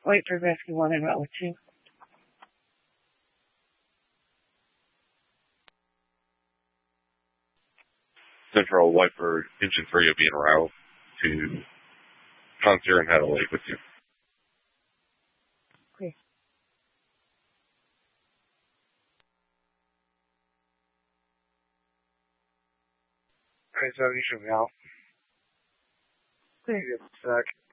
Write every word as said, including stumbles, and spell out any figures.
Wait for rescue one and route two. Central, white for engine three will be en route to Concert and Head Lake with you. Okay. Alright, seventy should be out. Clear. Give it a sec.